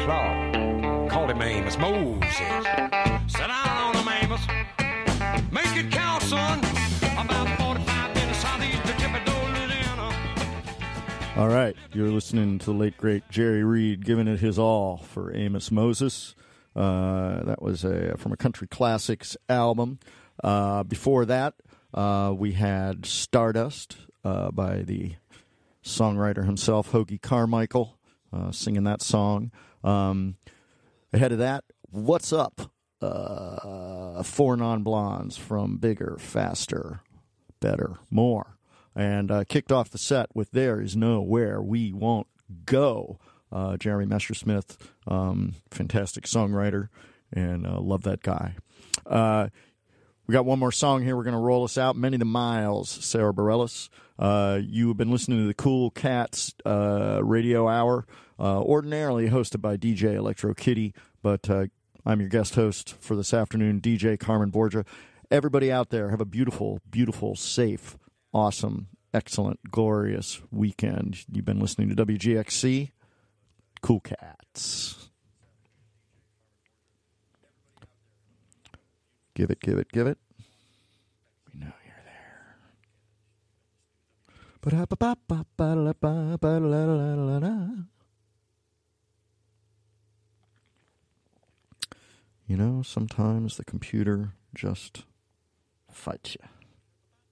claw. Called him Amos Moses. Sit down on him, Amos. Make it count, son. About 45 minutes southeast of Thibodaux, Louisiana. All right, you're listening to the late, great Jerry Reed giving it his all for Amos Moses. That was from a Country Classics album. Before that, we had Stardust by the songwriter himself, Hoagy Carmichael, singing that song. Ahead of that, What's Up? Four Non-Blondes from Bigger, Faster, Better, More. And kicked off the set with There Is Nowhere We Won't Go. Jeremy Messersmith, fantastic songwriter, and love that guy. We got one more song here. We're going to roll us out. Many the Miles, Sarah Bareilles. You have been listening to the Cool Cats radio hour, ordinarily hosted by DJ Electro Kitty, but I'm your guest host for this afternoon, DJ Carmen Borgia. Everybody out there, have a beautiful, beautiful, safe, awesome, excellent, glorious weekend. You've been listening to WGXC, Cool Cats. Give it, give it, give it. We know you're there. You know, sometimes the computer just fights you.